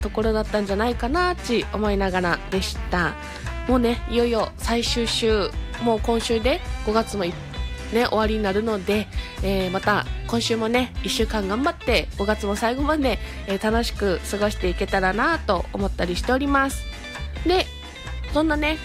ところだったんじゃないかなって思いながらでした。もうね、いよいよ最終週、もう今週で5月も終わりになるので、また今週もね1週間頑張って5月も最後まで、楽しく過ごしていけたらなと思ったりしております。で、そんなね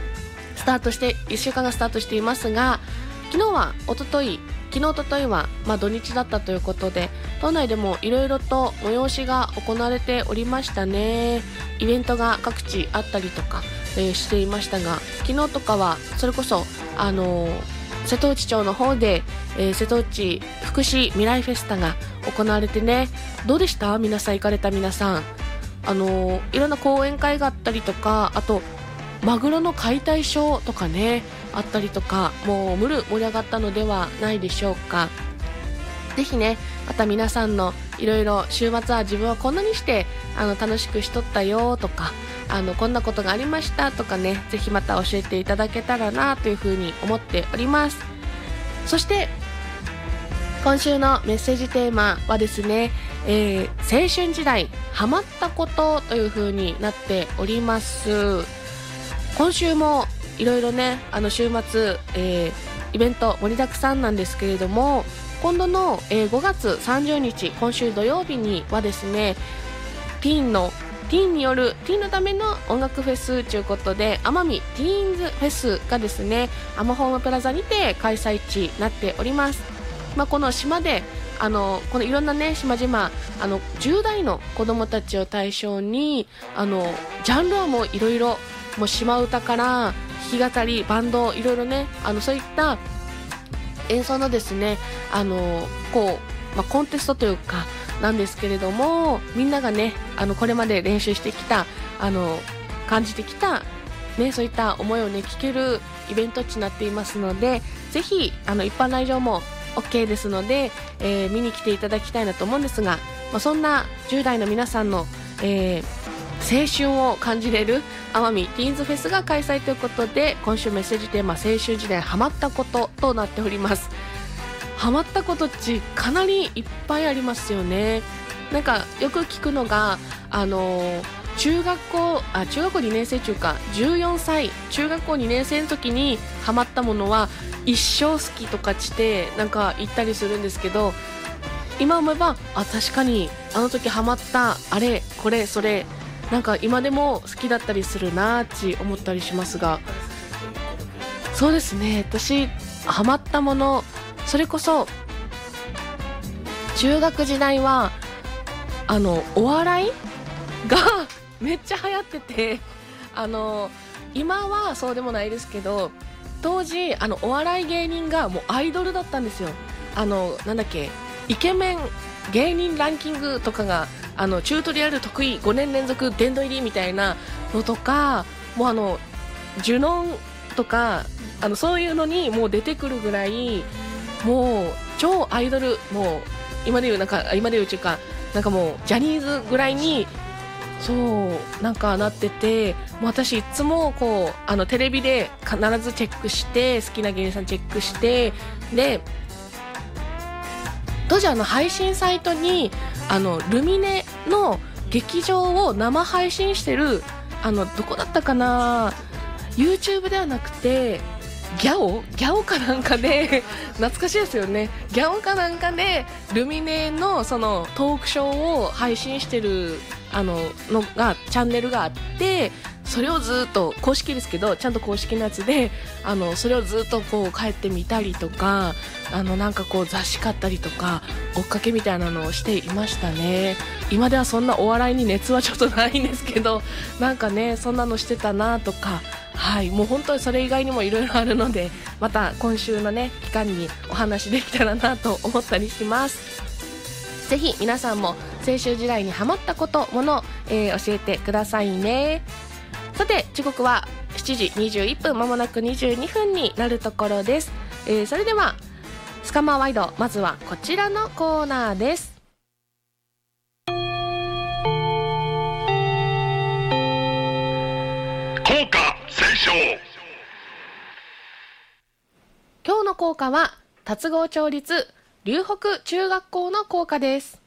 1週間がスタートしていますが、昨日一昨日は、土日だったということで、都内でもいろいろと催しが行われておりましたね。イベントが各地あったりとか、していましたが、昨日とかはそれこそ瀬戸内町の方で、瀬戸内福祉未来フェスタが行われてね、どうでした？皆さん行かれた皆さん、いろんな講演会があったりとか、あとマグロの解体ショーとかねあったりとか、もう盛り上がったのではないでしょうか。ぜひね、また皆さんのいろいろ週末は自分はこんなにして楽しくしとったよとか、こんなことがありましたとかね、ぜひまた教えていただけたらなというふうに思っております。そして今週のメッセージテーマはですね、青春時代ハマったことというふうになっております。今週もいろいろね週末、イベント盛りだくさんなんですけれども、今度の、5月30日今週土曜日にはですね、ティーンのための音楽フェスということで、奄美ティーンズフェスがですね、アマホームプラザにて開催地になっております。この島でこのいろんなね島々10代の子どもたちを対象にジャンルはもういろいろ、もう島唄から弾き語り、バンド、いろいろねそういった演奏のですねコンテストというかなんですけれども、みんながねこれまで練習してきた感じてきたね、そういった思いをね聞けるイベント地になっていますので、ぜひ一般来場も OK ですので、見に来ていただきたいなと思うんですが、そんな10代の皆さんの、青春を感じれる奄美ティーンズフェスが開催ということで、今週メッセージテーマ、青春時代ハマったこととなっております。ハマったことってかなりいっぱいありますよね。なんかよく聞くのが中学校2年生中か14歳中学校2年生の時にハマったものは一生好きとかしてなんか言ったりするんですけど、今思えば確かにあの時ハマったあれこれそれなんか今でも好きだったりするなって思ったりしますが、そうですね、私ハマったもの、それこそ中学時代はお笑いがめっちゃ流行ってて、今はそうでもないですけど、当時お笑い芸人がもうアイドルだったんですよ。なんだっけ、イケメン芸人ランキングとかがチュートリアル得意5年連続殿堂入りみたいなのとか、もうジュノンとかそういうのにもう出てくるぐらい、もう超アイドル、もう今で言うっていうかなんかもうジャニーズぐらいにそうなんかなってて、もう私いつもこうテレビで必ずチェックして、好きな芸人さんチェックして、で当時配信サイトにルミネの劇場を生配信してるどこだったかな、 YouTube ではなくてギャオかなんかで懐かしいですよね、ギャオかなんかでルミネのそのトークショーを配信してるのがチャンネルがあって、それをずっと公式ですけどちゃんと公式のやつでそれをずっとこう帰ってみたりとかなんかこう雑誌買ったりとか追っかけみたいなのをしていましたね。今ではそんなお笑いに熱はちょっとないんですけど、なんかねそんなのしてたなとか、はい、もう本当にそれ以外にもいろいろあるので、また今週のね期間にお話できたらなと思ったりします。ぜひ皆さんも青春時代にハマったこともの、教えてくださいね。さて時刻は7時21分、まもなく22分になるところです。それではスカマーワイド、まずはこちらのコーナーです。 校歌斉唱。 今日の校歌は龍郷町立龍北中学校の校歌です。